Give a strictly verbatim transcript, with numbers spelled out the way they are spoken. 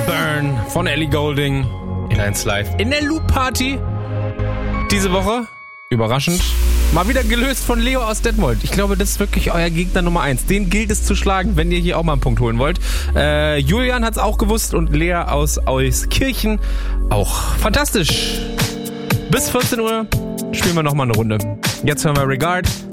Burn von Ellie Goulding in eins Live in der Loop Party. Diese Woche, überraschend, mal wieder gelöst von Leo aus Detmold. Ich glaube, das ist wirklich euer Gegner Nummer eins. Den gilt es zu schlagen, wenn ihr hier auch mal einen Punkt holen wollt. Äh, Julian hat's auch gewusst und Lea aus Euskirchen auch. Fantastisch. Bis vierzehn Uhr spielen wir nochmal eine Runde. Jetzt hören wir Regard